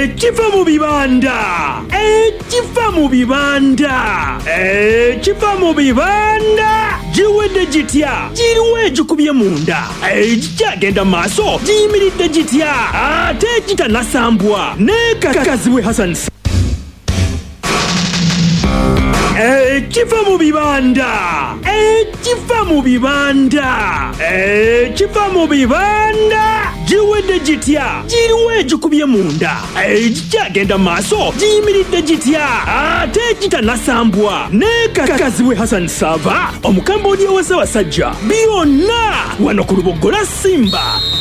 Ekiva mu bibanda. Ekiva mu bibanda. Ekiva mu bibanda. Giwedde gitya. Giriwo egikubye munda. Ekikyagenda maaso giyimiridde gitya. Ate kitanasambwa. Nekakazibwe Hassan. Ekiva mu bibanda. Ekiva mu bibanda. Ekiva mu bibanda. Giwedde gitya. Giriwo egikubye munda. Ekikyagenda maaso giyimiridde gitya. Ate kitanasambwa. Nekakazibwe Hassan Sava, omukambwe ow'Abasajja. Byonna wano ku Lubogola Simba.